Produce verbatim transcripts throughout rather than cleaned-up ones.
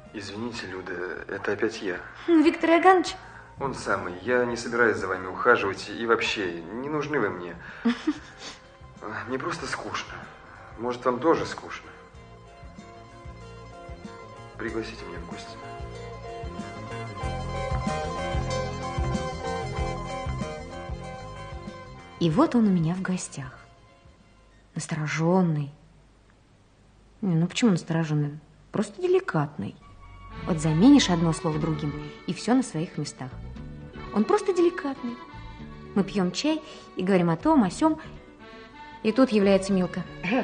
Извините, Люда, это опять я. Виктор Иоганович? Он самый. Я не собираюсь за вами ухаживать. И вообще, не нужны вы мне. Мне просто скучно. Может, вам тоже скучно? Пригласите меня в гости. И вот он у меня в гостях. Настороженный. Не, ну почему настороженный? Просто деликатный. Вот заменишь одно слово другим, и все на своих местах. Он просто деликатный. Мы пьем чай и говорим о том, о сём. И тут является Милка.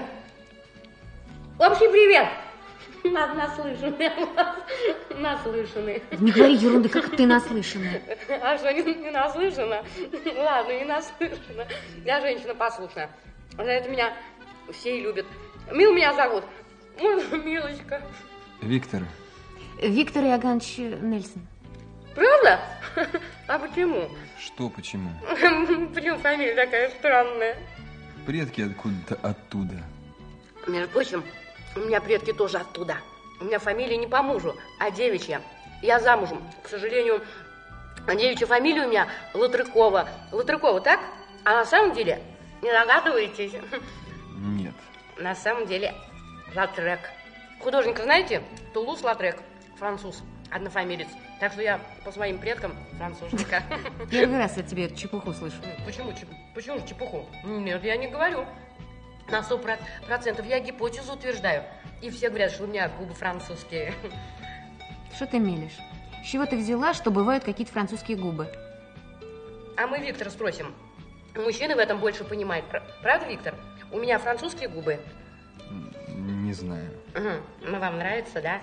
Общий привет! Нас наслышаны. Наслышаны. Не говори ерунды, как ты наслышана. А что, не, не наслышана? Ладно, не наслышана. Я женщина послушная. За это меня все и любят. Мил меня зовут. Ой, Милочка. Виктор. Виктор Иоганович Нельсон. Правда? А почему? Что почему? Почему фамилия такая странная? Предки откуда-то оттуда. Между прочим, у меня предки тоже оттуда. У меня фамилия не по мужу, а девичья. Я замужем. К сожалению, девичья фамилия у меня Латрыкова. Латрыкова, так? А на самом деле, не догадываетесь? Нет. На самом деле, Латрек. Художника знаете? Тулус-Латрек. Француз. Однофамилец. Так что я по своим предкам француженка. Первый раз от тебя эту чепуху слышу. Почему, почему же чепуху? Нет, я не говорю. На сто процентов я гипотезу утверждаю. И все говорят, что у меня губы французские. Что ты мелешь? С чего ты взяла, что бывают какие-то французские губы? А мы Виктора спросим. Мужчины в этом больше понимают. Правда, Виктор? У меня французские губы. Не знаю. Угу. Ну, вам нравится, да?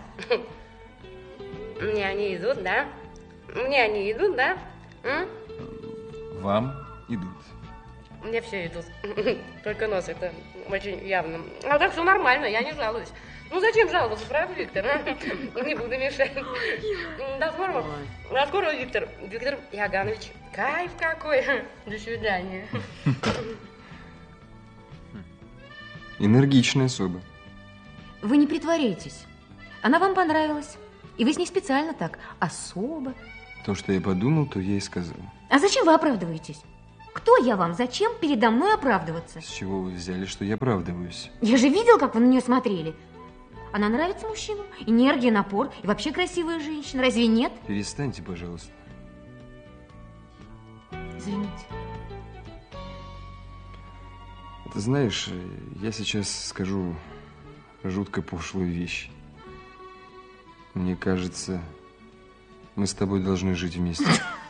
Мне они идут, да? Мне они идут, да? М? Вам идут. Мне все идут. Только нос это очень явно. А так все нормально, я не жалуюсь. Ну зачем жаловаться, правда, Виктор? Не буду мешать. До скорого. До скорого, Виктор. Виктор Иоганович. Кайф какой. До свидания. Энергичная особа. Вы не притворяйтесь. Она вам понравилась. И вы с ней специально так, особо. То, что я подумал, то я и сказал. А зачем вы оправдываетесь? Кто я вам? Зачем передо мной оправдываться? С чего вы взяли, что я оправдываюсь? Я же видел, как вы на нее смотрели. Она нравится мужчинам. Энергия, напор и вообще красивая женщина. Разве нет? Перестаньте, пожалуйста. Извините. Ты знаешь, я сейчас скажу жутко пошлую вещь. Мне кажется, мы с тобой должны жить вместе.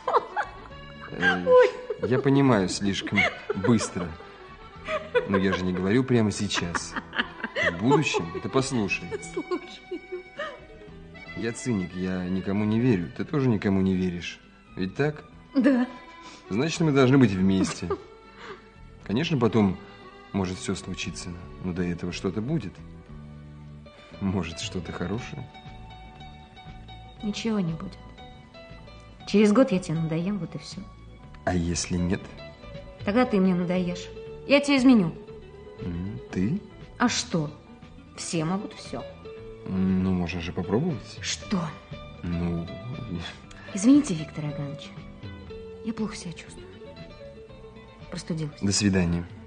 Я понимаю, слишком быстро. Но я же не говорю прямо сейчас. В будущем ты послушай. Слушай. Я циник, я никому не верю. Ты тоже никому не веришь. Ведь так? Да. Значит, мы должны быть вместе. Конечно, потом может все случиться, но до этого что-то будет. Может, что-то хорошее. Ничего не будет. Через год я тебе надоем, вот и все. А если нет? Тогда ты мне надоешь. Я тебя изменю. Ты? А что? Все могут все. Ну, можно же попробовать. Что? Ну... Извините, Виктор Иоганович. Я плохо себя чувствую. Простудилась. До свидания.